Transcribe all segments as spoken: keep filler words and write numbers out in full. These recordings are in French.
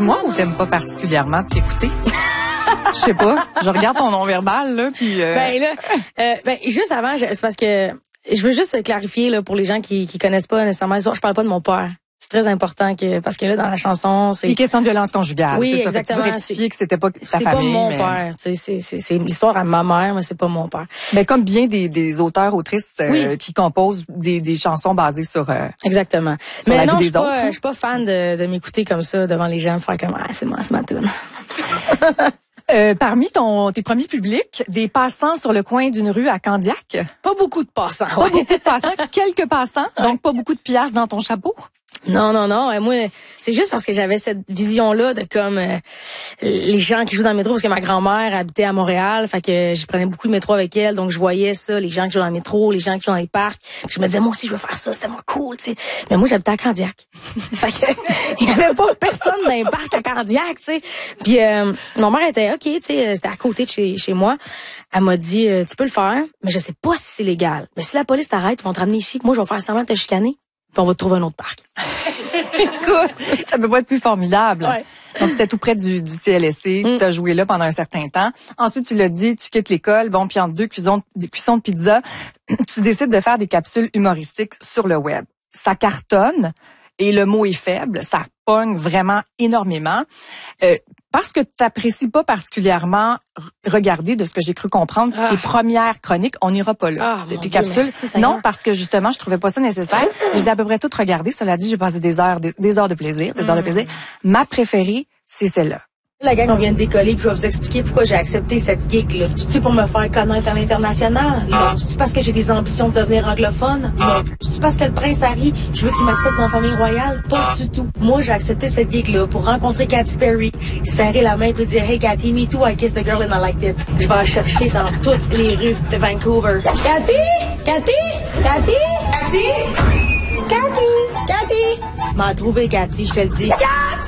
c'est-tu moi ou t'aimes pas particulièrement t'écouter? Je sais pas. Je regarde ton non-verbal, là, puis... Euh... Ben là, euh, ben, juste avant, je- c'est parce que je veux juste clarifier, là, pour les gens qui, qui connaissent pas nécessairement, je parle pas de mon père. C'est très important que, parce que là, dans la chanson, c'est... Les questions de violence conjugale. Oui, c'est ça. exactement. Fait que tu veux rectifier que c'était pas ta C'est famille. pas mon mais... père, tu sais, c'est, c'est, c'est l'histoire à ma mère, mais c'est pas mon père. Ben, comme bien des, des auteurs, autrices, euh, Oui. qui composent des, des chansons basées sur, euh, Exactement. sur Mais la non, vie je suis des autres. pas, hein. je suis pas fan de, de m'écouter comme ça devant les gens, faire comme, ah, c'est moi, c'est ma tune. Euh, parmi ton, tes premiers publics, des passants sur le coin d'une rue à Candiac. Pas beaucoup de passants. Pas ouais. beaucoup de passants, quelques passants, donc pas beaucoup de piastres dans ton chapeau. Non, non, non. Euh, moi, c'est juste parce que j'avais cette vision-là de comme euh, les gens qui jouent dans le métro, parce que ma grand-mère habitait à Montréal, fait que je prenais beaucoup de métro avec elle, donc je voyais ça, les gens qui jouent dans le métro, les gens qui jouent dans les parcs. Puis je me disais, moi aussi, je veux faire ça, c'était moi cool, tu sais. Mais moi, j'habitais à Candiac. Fait que il y avait pas personne dans les parcs à Candiac, tu sais. Puis euh, mon mère était OK, tu sais, c'était à côté de chez, chez moi. Elle m'a dit, euh, tu peux le faire, mais je sais pas si c'est légal. Mais si la police t'arrête, ils vont te ramener ici. Moi, je vais faire semblant de te chicaner. Puis on va te trouver un autre parc. Écoute, ça peut pas être plus formidable. Ouais. Donc, c'était tout près du, du C L S C. Mm. Tu as joué là pendant un certain temps. Ensuite, tu l'as dit, tu quittes l'école. Bon, puis entre deux cuissons, de- cuissons de pizza, tu décides de faire des capsules humoristiques sur le web. Ça cartonne et le mot est faible. Ça pogne vraiment énormément. Euh, parce que tu n'apprécies pas particulièrement r- regarder, de ce que j'ai cru comprendre, Ah. tes premières chroniques. On n'ira pas là. Ah, de mon tes Dieu, capsules. merci, Seigneur. non, parce que justement, je trouvais pas ça nécessaire. Je les ai à peu près toutes regardées. Cela dit, j'ai passé des heures, des, des heures de plaisir, des heures de plaisir. Ma préférée, c'est celle-là. La gang, on vient de décoller, puis je vais vous expliquer pourquoi j'ai accepté cette gig-là. C'est-tu pour me faire connaître à l'international? Non. C'est-tu parce que j'ai des ambitions de devenir anglophone? Non. C'est-tu parce que le prince Harry, je veux qu'il m'accepte dans la famille royale? Pas du tout. Moi, j'ai accepté cette gig-là pour rencontrer Katy Perry, serrer la main puis dire « Hey, Katy, me too, I kissed the girl and I liked it. » Je vais la chercher dans toutes les rues de Vancouver. Katy! Katy! Katy! Katy! Katy! Katy! M'a trouvé, Katy, je te le dis. Katy!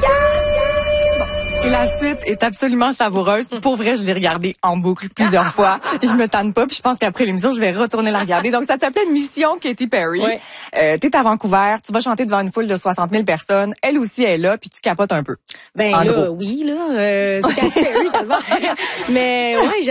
Et la suite est absolument savoureuse. Pour vrai, je l'ai regardée en boucle plusieurs fois. Je me tanne pas, puis je pense qu'après l'émission, je vais retourner la regarder. Donc, ça s'appelait Mission Katy Perry. Ouais. Euh, t'es à Vancouver, tu vas chanter devant une foule de soixante mille personnes. Elle aussi est là, puis tu capotes un peu. Ben En là, gros. oui, là, euh, c'est Katy Perry, t'as le voir. Mais ouais,